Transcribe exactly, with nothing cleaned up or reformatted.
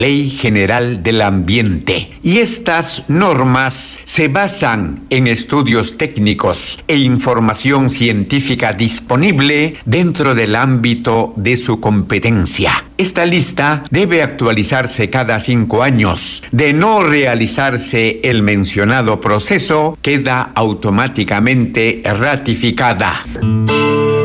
Ley General del Ambiente. Y estas normas se basan en estudios técnicos e información científica disponible dentro del ámbito de su competencia. Esta lista debe actualizarse cada cinco años. De no realizarse el mencionado proceso, queda automáticamente ratificada.